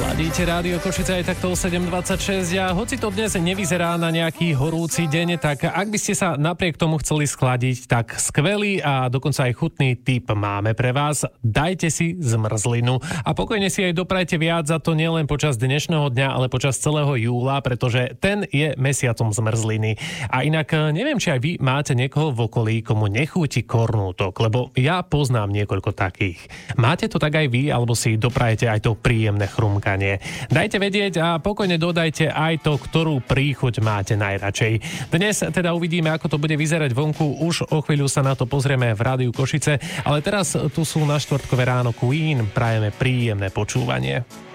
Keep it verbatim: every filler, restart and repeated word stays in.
Ladíte Rádio Košice aj takto o sedem dvadsaťšesť a hoci to dnes nevyzerá na nejaký horúci deň, tak ak by ste sa napriek tomu chceli schladiť, tak skvelý a dokonca aj chutný tip máme pre vás. Dajte si zmrzlinu a pokojne si aj doprajte viac, za to nielen počas dnešného dňa, ale počas celého júla, pretože ten je mesiacom zmrzliny. A inak neviem, či aj vy máte niekoho v okolí, komu nechúti kornútok, lebo ja poznám niekoľko takých. Máte to tak aj vy, alebo si doprajete aj to príjemné chrumkanie? Dajte vedieť a pokojne dodajte aj to, ktorú príchuť máte najradšej. Dnes teda uvidíme, ako to bude vyzerať vonku. Už o chvíľu sa na to pozrieme v Rádiu Košice, ale teraz tu sú na štvrtkové ráno Queen. Prajeme príjemné počúvanie.